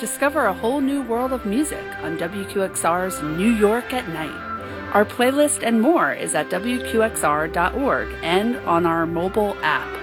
Discover a whole new world of music on WQXR's New York at Night. Our playlist and more is at WQXR.org and on our mobile app.